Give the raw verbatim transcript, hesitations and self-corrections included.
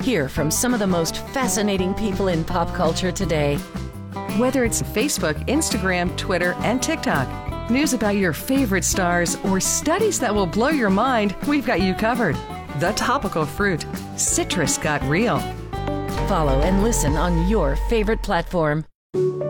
Hear from some of the most fascinating people in pop culture today. Whether it's Facebook, Instagram, Twitter, and TikTok, news about your favorite stars, or studies that will blow your mind, we've got you covered. The Topical Fruit. Citrus got real. Follow and listen on your favorite platform.